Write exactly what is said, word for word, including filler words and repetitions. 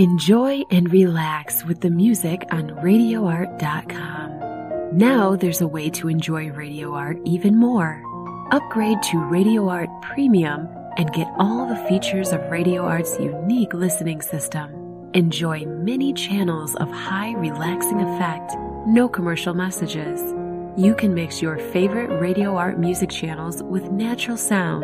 Enjoy and relax with the music on radio art dot com. Now there's a way to enjoy Radio Art even more. Upgrade to Radio Art Premium and get all the features of Radio Art's unique listening system. Enjoy many channels of high relaxing effect, no commercial messages. You can mix your favorite Radio Art music channels with natural sound